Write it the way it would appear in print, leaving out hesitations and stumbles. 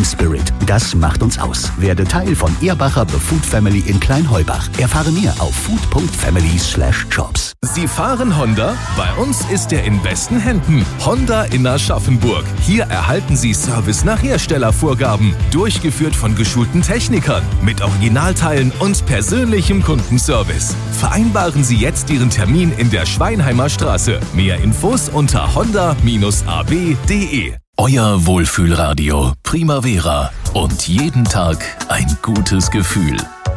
Spirit. Das macht uns aus. Werde Teil von Ehrbacher The Food Family in Kleinheubach. Erfahre mehr auf food.family/jobs. Sie fahren Honda? Bei uns ist er in besten Händen. Honda in Aschaffenburg. Hier erhalten Sie Service nach Herstellervorgaben. Durchgeführt von geschulten Technikern. Mit Originalteilen und persönlichem Kundenservice. Vereinbaren Sie jetzt Ihren Termin in der Schweinheimer Straße. Mehr Infos unter honda-ab.de. Euer Wohlfühlradio Primavera. Und jeden Tag ein gutes Gefühl.